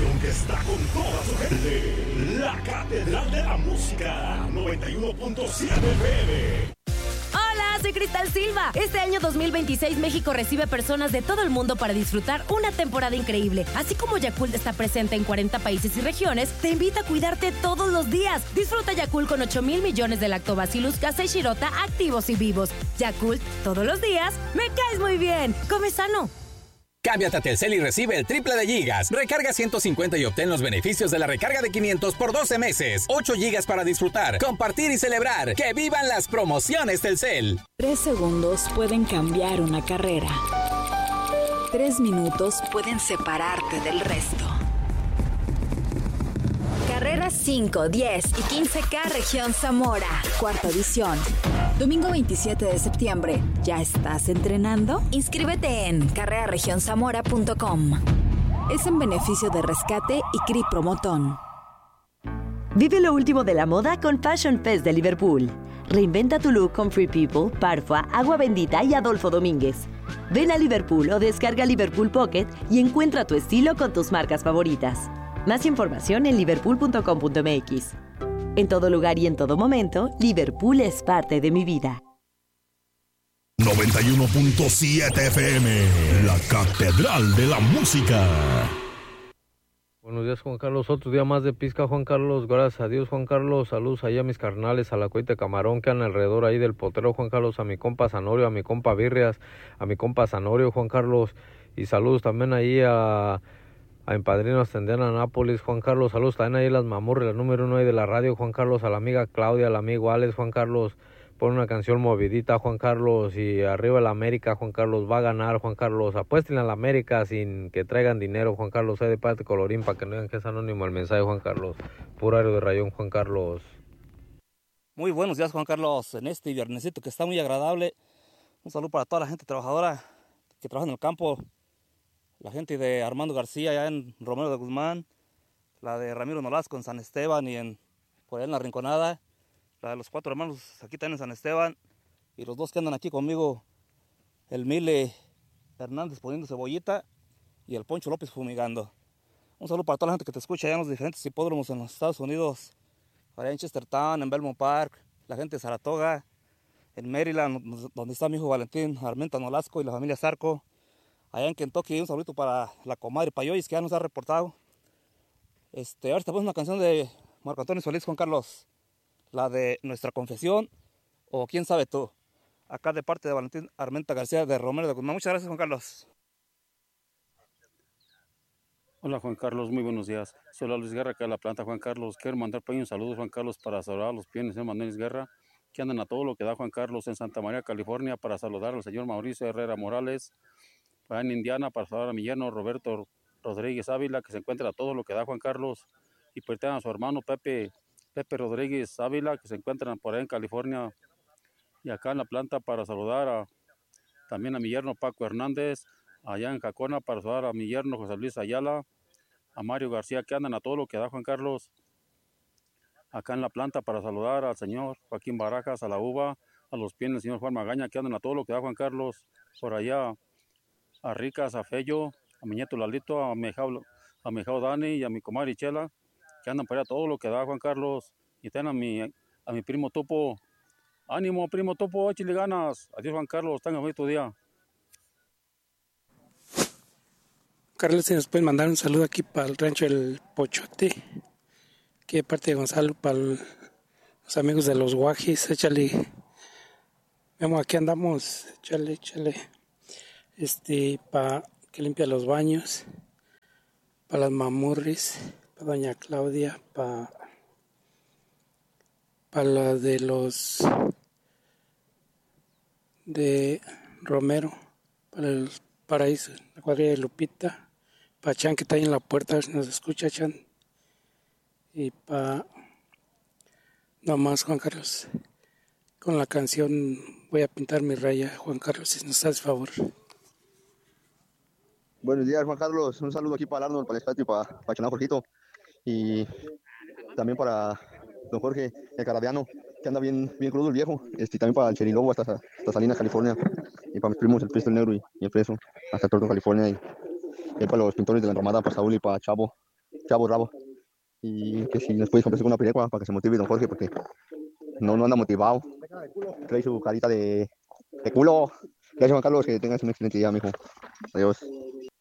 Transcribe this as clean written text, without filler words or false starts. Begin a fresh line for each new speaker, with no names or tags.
estación que está con toda su gente. La Catedral de la Música, 91.7 FM.
Hola, soy Cristal Silva. Este año 2026 México recibe personas de todo el mundo para disfrutar una temporada increíble. Así como Yakult está presente en 40 países y regiones, te invita a cuidarte todos los días. Disfruta Yakult con 8,000 millones de Lactobacillus casei shirota activos y vivos. Yakult, todos los días, me caes muy bien. Come sano.
Cámbiate a Telcel y recibe el triple de gigas. Recarga 150 y obtén los beneficios de la recarga de 500 por 12 meses. 8 gigas para disfrutar, compartir y celebrar. ¡Que vivan las promociones Telcel!
3 segundos pueden cambiar una carrera. 3 minutos pueden separarte del resto. Carreras 5, 10 y 15K Región Zamora, cuarta edición. Domingo 27 de septiembre. ¿Ya estás entrenando? Inscríbete en carreraregionszamora.com. Es en beneficio de Rescate y CRI Promotón.
Vive lo último de la moda con Fashion Fest de Liverpool. Reinventa tu look con Free People, Parfua, Agua Bendita y Adolfo Domínguez. Ven a Liverpool o descarga Liverpool Pocket y encuentra tu estilo con tus marcas favoritas. Más información en liverpool.com.mx. En todo lugar y en todo momento, Liverpool es parte de mi vida.
91.7 FM, la Catedral de la Música.
Buenos días, Juan Carlos. Otro día más de pizca, Juan Carlos. Gracias a Dios, Juan Carlos. Saludos ahí a mis carnales, a la Coite Camarón que andan alrededor ahí del potero, Juan Carlos. A mi compa Zanorio, a mi compa Birrias, a mi compa Zanorio, Juan Carlos. Y saludos también ahí a Empadrinos Tendiana Nápoles, Juan Carlos. Saludos también ahí a las mamurres, la número 1 ahí de la radio, Juan Carlos. A la amiga Claudia, al amigo Alex, Juan Carlos. Pon una canción movidita, Juan Carlos. Y arriba el América, Juan Carlos. Va a ganar, Juan Carlos. Apuesten a la América sin que traigan dinero, Juan Carlos. Hay de parte colorín para que no digan que es anónimo el mensaje, Juan Carlos. Puro aéreo de rayón, Juan Carlos.
Muy buenos días, Juan Carlos. En este viernesito que está muy agradable. Un saludo para toda la gente trabajadora que trabaja en el campo. La gente de Armando García allá en Romero de Guzmán, la de Ramiro Nolasco en San Esteban y por allá en La Rinconada, la de los 4 hermanos aquí también en San Esteban, y los 2 que andan aquí conmigo, el Mile Hernández poniendo cebollita y el Poncho López fumigando. Un saludo para toda la gente que te escucha allá en los diferentes hipódromos en los Estados Unidos, allá en Chestertown, en Belmont Park, la gente de Saratoga, en Maryland, donde está mi hijo Valentín Armenta Nolasco y la familia Zarco. Allá en Kentucky, un saludito para la comadre Payoyis, que ya nos ha reportado. Ahora te pongo una canción de Marco Antonio Solís, Juan Carlos. La de Nuestra Confesión, o Quién Sabe Tú. Acá de parte de Valentín Armenta García de Romero de Guzmán. Muchas gracias, Juan Carlos.
Hola, Juan Carlos, muy buenos días. Soy Luis Guerra, acá de la planta, Juan Carlos. Quiero mandar un saludo, Juan Carlos, para saludar a los pienes de Manuel Guerra, que andan a todo lo que da, Juan Carlos, en Santa María, California, para saludar al señor Mauricio Herrera Morales, allá en Indiana, para saludar a mi yerno Roberto Rodríguez Ávila, que se encuentra a todo lo que da, Juan Carlos, y pertenece a su hermano Pepe Rodríguez Ávila, que se encuentran por ahí en California, y acá en la planta para saludar también a mi yerno Paco Hernández, allá en Jacona, para saludar a mi yerno José Luis Ayala, a Mario García, que andan a todo lo que da, Juan Carlos, acá en la planta para saludar al señor Joaquín Barajas, a la uva, a los pies del señor Juan Magaña, que andan a todo lo que da, Juan Carlos, por allá a Ricas, a Fello, a mi nieto Lalito, a mi hijao Dani y a mi comadre Chela, que andan por allá todo lo que da, Juan Carlos, y también a mi primo Topo. Ánimo, primo Topo, échale ganas. Adiós, Juan Carlos, tengan un bonito día.
Carlos, si nos pueden mandar un saludo aquí para el rancho El Pochote, que de parte de Gonzalo, para los amigos de los Guajis, échale. Vemos, aquí andamos, échale. Para que limpia los baños, para las mamurris, para doña Claudia, para la de los de Romero, para el Paraíso, la cuadrilla de Lupita, para Chan, que está ahí en la puerta, a ver si nos escucha, Chan, y para nomás Juan Carlos, con la canción Voy a pintar mi raya, Juan Carlos, si nos haces favor.
Buenos días, Juan Carlos. Un saludo aquí para Arnold, para el espacio y para Chanao Jorgito. Y también para don Jorge, el carabiano, que anda bien crudo el viejo. También para el Cherilobo, hasta Salinas, California. Y para mis primos, el Presto el Negro y el Preso, hasta Torto, California. Y para los pintores de la Enramada, para Saúl y para Chavo. chavo bravo. Y que si nos puedes comprar una piragua para que se motive don Jorge, porque no anda motivado. Trae su carita de culo. Gracias, Juan Carlos, que tengas un excelente día, mijo. Adiós.